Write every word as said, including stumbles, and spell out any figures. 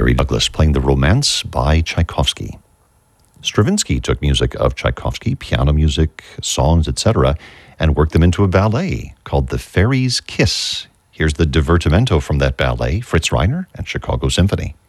Gary Douglas playing the Romance by Tchaikovsky. Stravinsky took music of Tchaikovsky, piano music, songs, et cetera, and worked them into a ballet called The Fairy's Kiss. Here's the divertimento from that ballet, Fritz Reiner and Chicago Symphony.